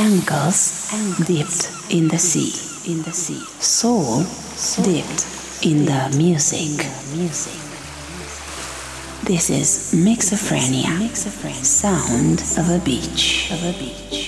Ankles dipped in the sea. Soul dipped in the music. This is Mixophrenia, sound of a beach.